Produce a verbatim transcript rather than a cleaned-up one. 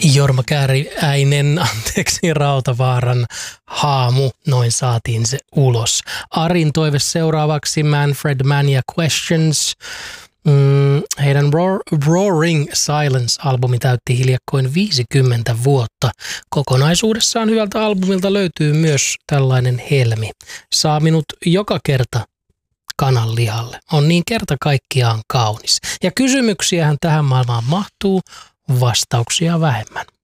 Jorma Kääriäinen, anteeksi, Rautavaaran haamu, noin saatiin se ulos. Arin toive seuraavaksi, Manfred Mann ja Questions. Mm, heidän Roar, Roaring Silence-albumi täytti hiljakkoin viisikymmentä vuotta. Kokonaisuudessaan hyvältä albumilta löytyy myös tällainen helmi. Saa minut joka kerta kananlihalle. On niin kerta kaikkiaan kaunis. Ja kysymyksiähän tähän maailmaan mahtuu, vastauksia vähemmän.